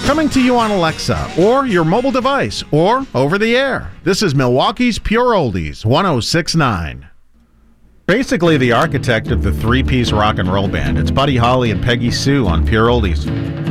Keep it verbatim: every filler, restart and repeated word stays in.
Coming to you on Alexa, or your mobile device, or over the air. This is Milwaukee's Pure Oldies, one oh six point nine. Basically the architect of the three-piece rock and roll band. It's Buddy Holly and Peggy Sue on Pure Oldies.